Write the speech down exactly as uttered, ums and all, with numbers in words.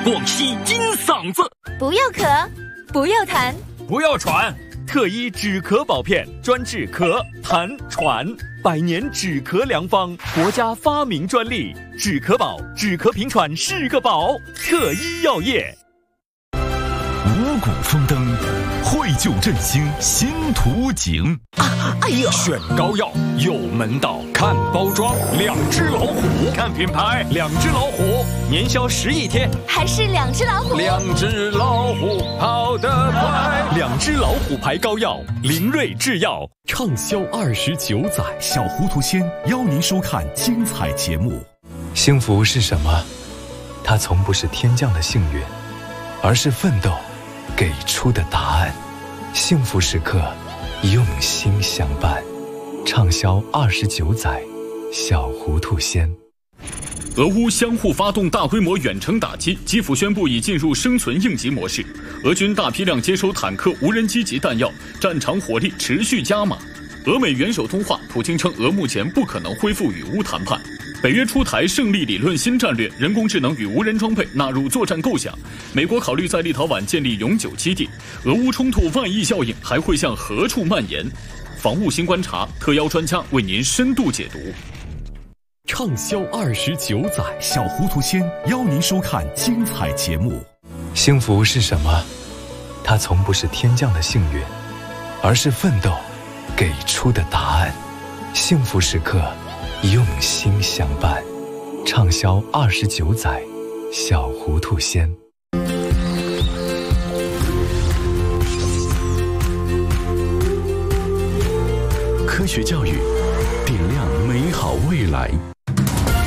广西金嗓子。 不要咳，不要痰， 不要喘。特医止咳宝片，专治咳、痰、喘，百年止咳良方，国家发明专利。止咳宝，止咳平喘是个宝。特医药业。 五谷丰登，绘就振兴新图景。 啊，哎呦！ 选膏药有门道，看包装两只老虎，看品牌两只老虎，年销十亿天， 还是两只老虎。 两只老虎跑得快，两只老虎牌膏药，灵瑞制药畅销二十九载。小糊涂仙邀您收看精彩节目。 幸福是什么？它从不是天降的幸运，而是奋斗给出的答案。幸福时刻，用心相伴，畅销二十九载。小糊涂仙。 俄乌相互发动大规模远程打击，基辅宣布已进入生存应急模式。俄军大批量接收坦克、无人机及弹药，战场火力持续加码。俄美元首通话，普京称俄目前不可能恢复与乌谈判。北约出台胜利理论新战略，人工智能与无人装备纳入作战构想。美国考虑在立陶宛建立永久基地。俄乌冲突外溢效应还会向何处蔓延？防务新观察，特邀专家为您深度解读。 畅销二十九载，小糊涂仙邀您收看精彩节目。 幸福是什么？它从不是天降的幸运，而是奋斗给出的答案。幸福时刻，用心相伴，畅销二十九载。小糊涂仙。 科学教育，点亮美好未来。